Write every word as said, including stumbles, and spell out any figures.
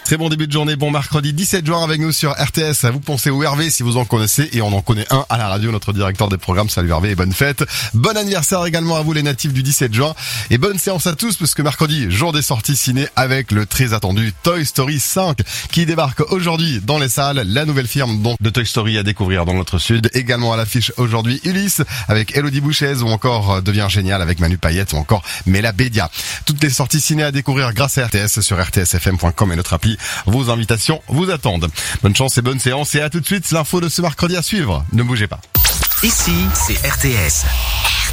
Très bon début de journée, bon mercredi dix-sept juin avec nous sur R T S. Vous pensez au Hervé si vous en connaissez, et on en connaît un à la radio, notre directeur des programmes. Salut Hervé et bonne fête. Bon anniversaire également à vous les natifs du dix-sept juin. Et bonne séance à tous parce que mercredi, jour des sorties ciné avec le très attendu Toy Story cinq qui débarque aujourd'hui dans les salles. La nouvelle firme donc de Toy Story à découvrir dans notre sud. Également à l'affiche aujourd'hui Ulysse avec Elodie Bouchez ou encore Devient génial avec Manu Payette ou encore Mela Bédia. Toutes les sorties ciné à découvrir grâce à R T S sur r t s f m point com et notre appli. Vos invitations vous attendent. Bonne chance et bonne séance et à tout de suite. L'info de ce mercredi à suivre. Ne bougez pas. Ici, c'est R T S.